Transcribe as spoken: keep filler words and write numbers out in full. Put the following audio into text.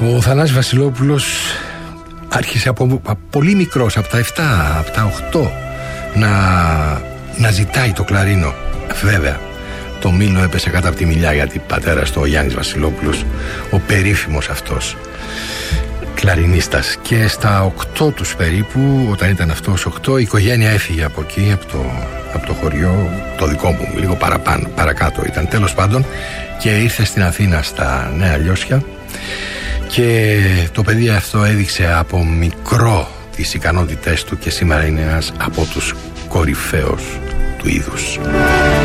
Ο Θανάσης Βασιλόπουλος άρχισε από, από πολύ μικρός, από τα επτά, από τα οκτώ, να, να ζητάει το κλαρίνο. Βέβαια, το μήλο έπεσε κάτω από τη μιλιά, γιατί πατέρας του, ο Γιάννης Βασιλόπουλος, ο περίφημος αυτός κλαρινίστας. Και στα οκτώ τους περίπου, όταν ήταν αυτός οκτώ, η οικογένεια έφυγε από εκεί, από το, από το χωριό, το δικό μου, λίγο παραπάνω, παρακάτω ήταν, τέλος πάντων, και ήρθε στην Αθήνα, στα Νέα Λιώσια, και το παιδί αυτό έδειξε από μικρό τις ικανότητές του και σήμερα είναι ένας από τους κορυφαίους του είδους.